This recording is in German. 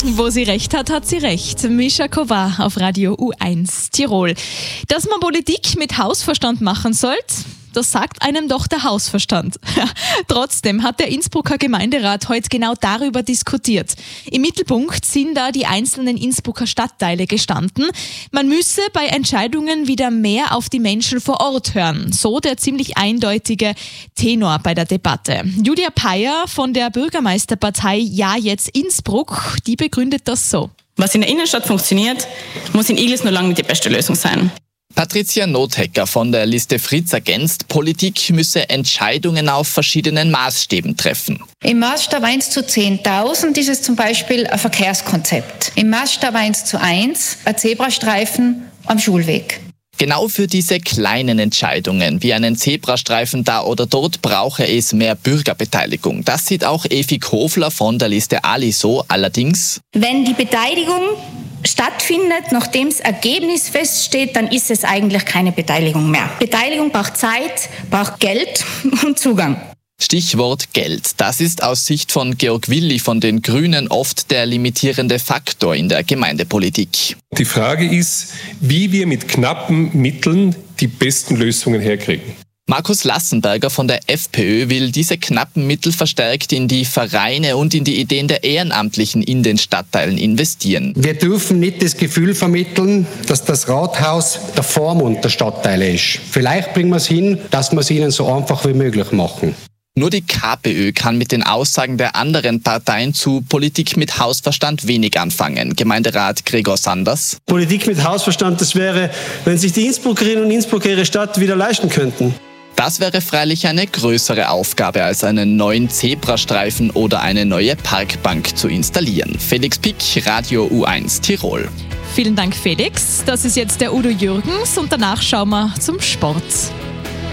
Wo sie recht hat, hat sie recht. Mischa Kovar auf Radio U1 Tirol. Dass man Politik mit Hausverstand machen sollte, das sagt einem doch der Hausverstand. Trotzdem hat der Innsbrucker Gemeinderat heute genau darüber diskutiert. Im Mittelpunkt sind da die einzelnen Innsbrucker Stadtteile gestanden. Man müsse bei Entscheidungen wieder mehr auf die Menschen vor Ort hören. So der ziemlich eindeutige Tenor bei der Debatte. Julia Peyer von der Bürgermeisterpartei Ja jetzt Innsbruck, die begründet das so. Was in der Innenstadt funktioniert, muss in Iglis noch lange nicht die beste Lösung sein. Patricia Nothecker von der Liste Fritz ergänzt, Politik müsse Entscheidungen auf verschiedenen Maßstäben treffen. Im Maßstab 1:10.000 ist es zum Beispiel ein Verkehrskonzept. Im Maßstab 1:1 ein Zebrastreifen am Schulweg. Genau für diese kleinen Entscheidungen, wie einen Zebrastreifen da oder dort, brauche es mehr Bürgerbeteiligung. Das sieht auch Evi Kofler von der Liste Ali so. Allerdings, wenn die Beteiligung stattfindet, nachdem das Ergebnis feststeht, dann ist es eigentlich keine Beteiligung mehr. Beteiligung braucht Zeit, braucht Geld und Zugang. Stichwort Geld. Das ist aus Sicht von Georg Willi von den Grünen oft der limitierende Faktor in der Gemeindepolitik. Die Frage ist, wie wir mit knappen Mitteln die besten Lösungen herkriegen. Markus Lassenberger von der FPÖ will diese knappen Mittel verstärkt in die Vereine und in die Ideen der Ehrenamtlichen in den Stadtteilen investieren. Wir dürfen nicht das Gefühl vermitteln, dass das Rathaus der Vormund der Stadtteile ist. Vielleicht bringen wir es hin, dass wir es ihnen so einfach wie möglich machen. Nur die KPÖ kann mit den Aussagen der anderen Parteien zu Politik mit Hausverstand wenig anfangen. Gemeinderat Gregor Sanders. Politik mit Hausverstand, das wäre, wenn sich die Innsbruckerinnen und Innsbrucker ihre Stadt wieder leisten könnten. Das wäre freilich eine größere Aufgabe, als einen neuen Zebrastreifen oder eine neue Parkbank zu installieren. Felix Pick, Radio U1 Tirol. Vielen Dank, Felix. Das ist jetzt der Udo Jürgens und danach schauen wir zum Sport.